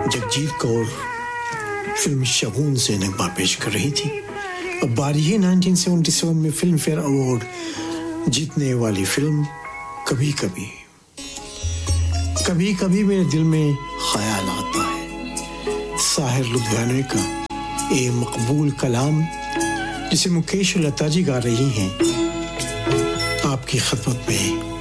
Jagjit Kaur film शगुन से नगमा पेश कर रही थी। अब बारी है 1977 में फिल्म फेयर अवार्ड जीतने वाली फिल्म कभी कभी। कभी कभी मेरे दिल में ख्याल आता है, साहिर लुधियानवी का ये मकबूल कलाम जिसे मुकेश और लता जी गा रही हैं आपकी खिदमत में।